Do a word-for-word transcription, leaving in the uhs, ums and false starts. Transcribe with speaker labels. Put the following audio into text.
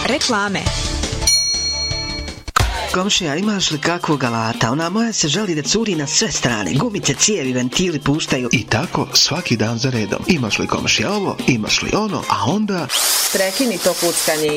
Speaker 1: reklame.
Speaker 2: Komšija, imaš li kakvog alata? Ona moja se žali da curi na sve strane. Gumice, cijevi, ventili puštaju.
Speaker 3: I tako svaki dan za redom. Imaš li komšija ovo, imaš li ono, a onda...
Speaker 4: Prekini to kuckanje